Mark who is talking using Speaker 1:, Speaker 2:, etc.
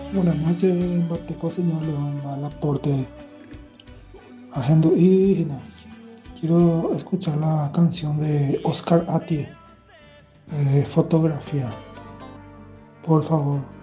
Speaker 1: Buenas noches, Bateco, señor León, al aporte Agendo indígena. Quiero escuchar la canción de Oscar Atie, Fotografía, por favor.